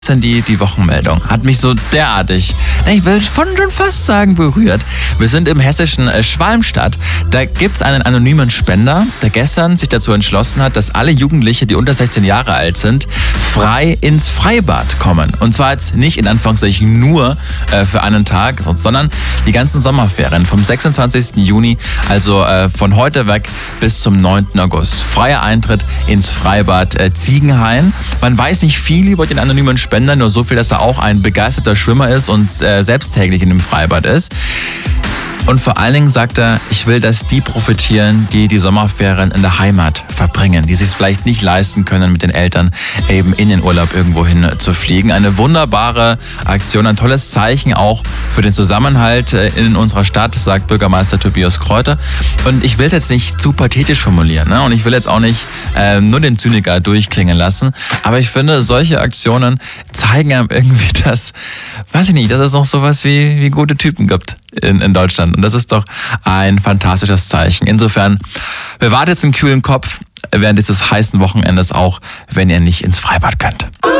Die Wochenmeldung hat mich so derartig, ich will schon fast sagen, berührt. Wir sind im hessischen Schwalmstadt. Da gibt's einen anonymen Spender, der gestern sich dazu entschlossen hat, dass alle Jugendliche, die unter 16 Jahre alt sind, frei ins Freibad kommen. Und zwar jetzt nicht in Anführungszeichen nur für einen Tag, sondern die ganzen Sommerferien vom 26. Juni, also von heute weg bis zum 9. August. Freier Eintritt ins Freibad Ziegenhain. Man weiß nicht viel über den anonymen Spender, nur so viel, dass er auch ein begeisterter Schwimmer ist und selbst täglich in dem Freibad ist. Und vor allen Dingen sagt er, ich will, dass die profitieren, die die Sommerferien in der Heimat verbringen, die sich es vielleicht nicht leisten können, mit den Eltern eben in den Urlaub irgendwo hin zu fliegen. Eine wunderbare Aktion, ein tolles Zeichen auch für den Zusammenhalt in unserer Stadt, sagt Bürgermeister Tobias Kräuter. Und ich will es jetzt nicht zu pathetisch formulieren, ne? Und ich will jetzt auch nicht nur den Zyniker durchklingen lassen, aber ich finde, solche Aktionen zeigen einem irgendwie, dass, weiß ich nicht, dass es noch sowas wie gute Typen gibt in Deutschland. Und das ist doch ein fantastisches Zeichen. Insofern, bewahrt jetzt einen kühlen Kopf während dieses heißen Wochenendes auch, wenn ihr nicht ins Freibad könnt.